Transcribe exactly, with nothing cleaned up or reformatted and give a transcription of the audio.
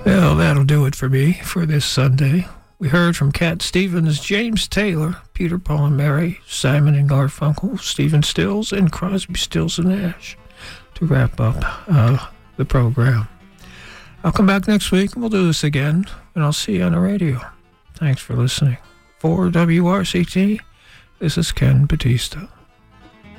Well, that'll do it for me for this Sunday. We heard from Cat Stevens, James Taylor, Peter, Paul and Mary, Simon and Garfunkel, Stephen Stills, and Crosby, Stills and Nash to wrap up uh, the program. I'll come back next week and we'll do this again, and I'll see you on the radio. Thanks for listening. For W R C T, this is Ken Batista.